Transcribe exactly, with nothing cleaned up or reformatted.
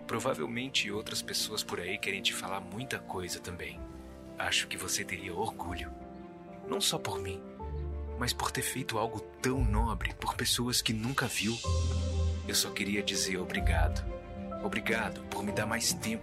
Provavelmente outras pessoas por aí querem te falar muita coisa também. Acho que você teria orgulho. Não só por mim, mas por ter feito algo tão nobre por pessoas que nunca viu. Eu só queria dizer obrigado. Obrigado por me dar mais tempo